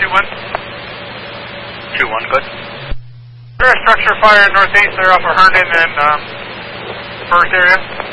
2-1. 2-1, good. There is structure fire northeast there off of Herndon and First area.